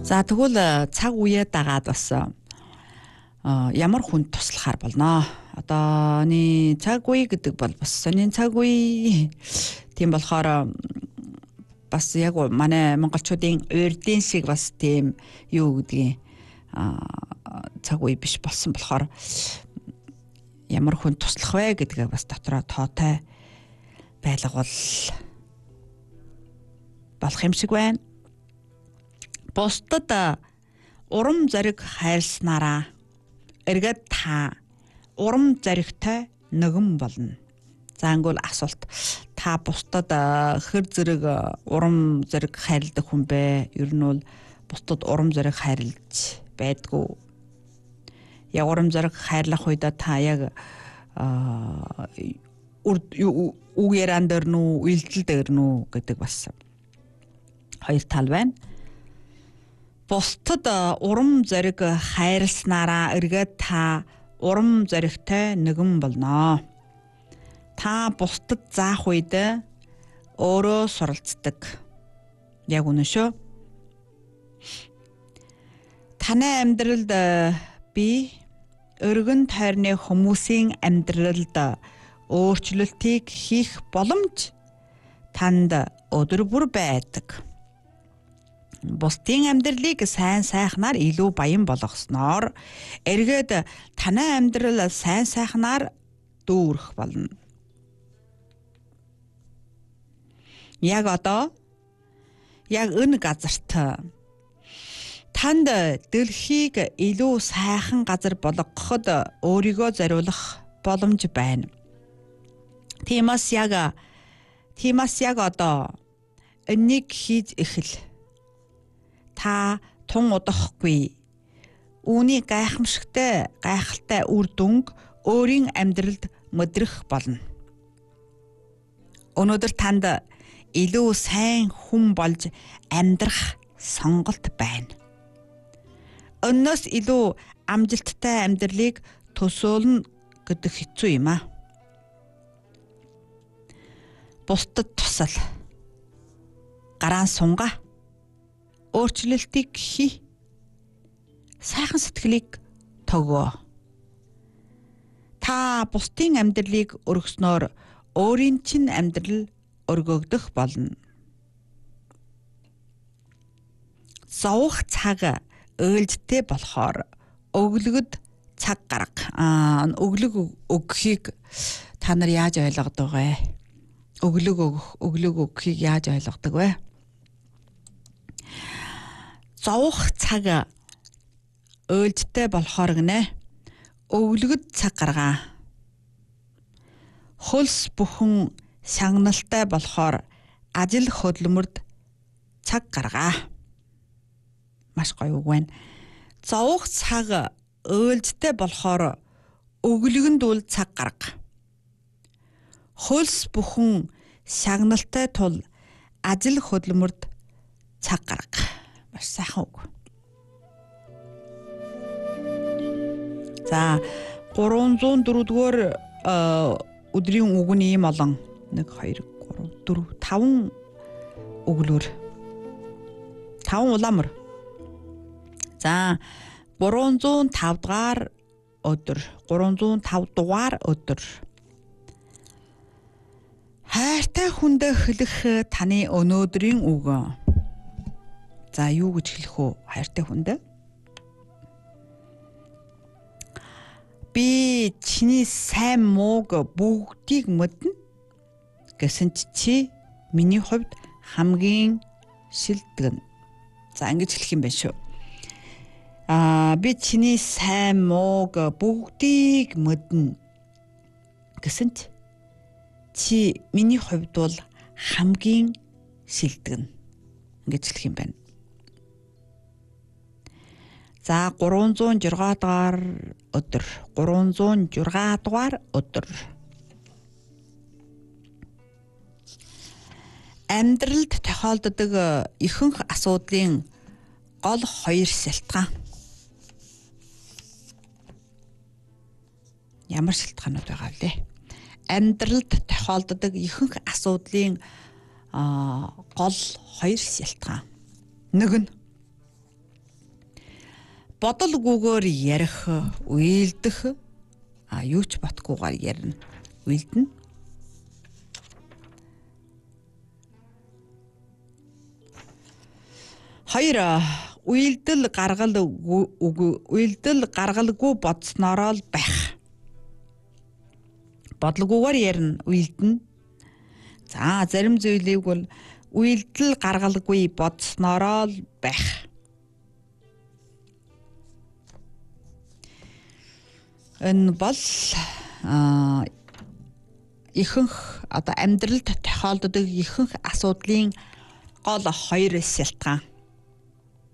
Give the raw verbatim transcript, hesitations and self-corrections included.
За тэгвэл цаг үеэ дагаад бас ямар хүнд туслахаар болно. Одооний цаг үе гэдэг бол бас сонин цаг үе. Тийм болохоор бас яг манай монголчуудын урдын шиг бас тийм юу гэдгийг цаг үе биш болсон болохоор ямар хүн туслах вэ гэдгээ бас дотроо тоотой байлгавал болох юм шиг байна. Бусдад урам зориг хайрласнараа эргээд та урам зоригтой нэгэн болно. За ингүүл асуулт. Та бусдад хэр зэрэг урам зориг хайрладаг хүн бэ? Ер нь бол бусдад урам зориг хайрлаж байдгүй. Яг урам зориг хайрлах үед та яг үг яран дээр нү, үйлдэл дээр нү гэдэг бас хоёр тал байна. Бусдад урам зориг хайрласнараа эргээд та урам зоригтой нэгэн болно. Та бусдад заах үед өөрөө суралцдаг. Яг үнэн шүү. Таны амьдралд би өргөн тойрны хүмүүсийн амьдралд өөрчлөлтийг хийх боломж танд өдөр бүр байдаг. Бусдын амьдралыг сайн сайхнаар илүү баян болгосноор эргээд таны амьдрал сайн сайхнаар дүүрэх болно. Яг одоо яг энэ газарт танд дэлхийг илүү сайхан газар болгоход өөрийгөө зориулах боломж байна. Тиймээс яг тиймээс яг одоо энийг хийж эхэл. Та тун удахгүй үүний гайхамшигтай гайхалтай үр дүнг өөрийн амьдралд мэдрэх болно. Өнөөдөр танд илүү сайн хүн болж амьдрах сонголт байна. Өнөөс илүү амжилттай амьдралыг төсөөлнө гэдэг хэцүү юм аа. Бусдад тусал. Гараан сунгаа. Өөрчлөлтийг хий. Сайхан сэтгэлийг төгөө. Та бусдын амьдралыг өргөснөөр өөрийн чинь амьдрал өргөгдөх болно. Зовх цаг ээлжтэй болохоор өглөгд цаг гарга. Аа өглөг өгөхийг та нар яаж ойлгодог вэ? Өглөг өгөх, өглөг өгөхийг яаж ойлгодог вэ? Зовх цаг ээлжтэй болохоор гинэ. Өглөгд цаг гаргаа. Хөлс бүхэн шагналтай болохоор ажил хөдөлмөрд цаг гаргаа. Маш гоё үг байна. Зовх цаг ээлжтэй болохоор өглөгөнд үл цаг гарга. Хөлс бүхэн шагналтай тул ажил хөдөлмөрд цаг гарга. Маш сайхан үг. За гурван зуун дөрөвдүгээр өдрийн үг нь ийм олон. нэг хоёр гурав дөрөв таван өглөөр таван улаамар. За гурван зуун тав дугаар өдөр, гурван зуун тав дугаар өдөр. Хайртай хүндээ хэлэх таны өнөөдрийн үг. За юу гэж хэлэх вэ хайртай хүндээ? Би чиний сайн мууг бүгдийг мэднэ гэсэн чи миний хувьд хамгийн шилдэг. За ингэж хэлэх юм байна шүү. Аа би чиний сайн мууг бүгдийг мэднэ гэсэн чи миний хувьд бол хамгийн шилдэг. Ингэж хэлэх юм байна. За гурван зуун жургаа дугаар өдөр, гурван зуун жургаа дугаар өдөр. Амьдралд тохиолддог ихэнх асуудлын гол хоёр шалтгаан. Ямар шалтгаанууд байгаа вэ? Амьдралд тохиолддог ихэнх асуудлын гол хоёр шалтгаан. Нэг нь бодолгүйгээр ярих, уйлдэх, а юу ч батгүйгээр ярина. Уйлдэн. Хоёр уйлдэл гаргал уйлдэл гаргалгүй бодснороо л байх. Бодлогоогоор ярина, уйлдэн. За зарим зүйлийг бол уйлдэл гаргалгүй бодснороо л байх. Энэ бол а ихэнх одоо амьдралд тохиолддог ихэнх асуудлын гол хоёр шалтгаан.